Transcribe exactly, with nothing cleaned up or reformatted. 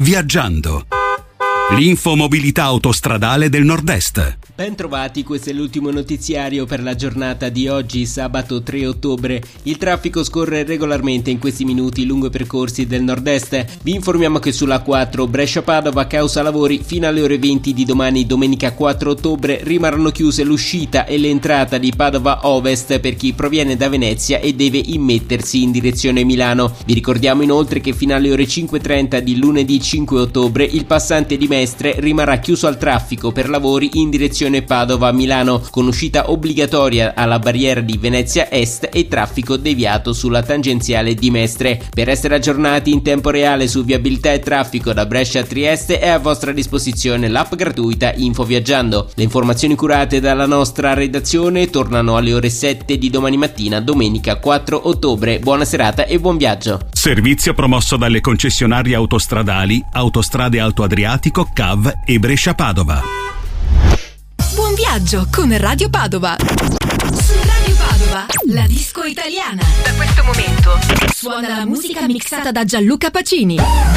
Viaggiando. L'infomobilità autostradale del Nord-Est. Ben trovati, questo è l'ultimo notiziario per la giornata di oggi, sabato tre ottobre. Il traffico scorre regolarmente in questi minuti lungo i percorsi del Nord-Est. Vi informiamo che sulla A quattro Brescia-Padova, causa lavori, fino alle ore venti di domani, domenica quattro ottobre, rimarranno chiuse l'uscita e l'entrata di Padova Ovest per chi proviene da Venezia e deve immettersi in direzione Milano. Vi ricordiamo inoltre che fino alle ore cinque e trenta di lunedì cinque ottobre il passante di Mestre rimarrà chiuso al traffico per lavori in direzione Padova-Milano, con uscita obbligatoria alla barriera di Venezia Est e traffico deviato sulla tangenziale di Mestre. Per essere aggiornati in tempo reale su viabilità e traffico da Brescia a Trieste è a vostra disposizione l'app gratuita Info Viaggiando. Le informazioni curate dalla nostra redazione tornano alle ore sette di domani mattina, domenica quattro ottobre. Buona serata e buon viaggio. Servizio promosso dalle concessionarie autostradali Autostrade Alto Adriatico, C A V e Brescia-Padova. Buon viaggio con Radio Padova. Su Radio Padova, la disco italiana. Da questo momento suona la musica mixata da Gianluca Pacini.